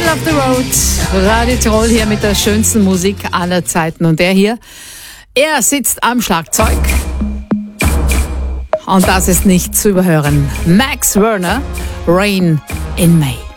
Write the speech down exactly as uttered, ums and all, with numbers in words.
Middle of the Road. Radio Tirol hier mit der schönsten Musik aller Zeiten. Und er hier, er sitzt am Schlagzeug. Und das ist nicht zu überhören. Max Werner, Rain in May.